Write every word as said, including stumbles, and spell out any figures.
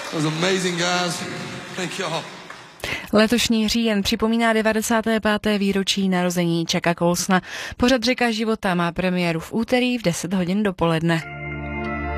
Those amazing guys. Thank you all. Letošní říjen připomíná devadesáté páté výročí narození Jacka Colsona. Pořad Řeka života má premiéru v úterý v deset hodin dopoledne.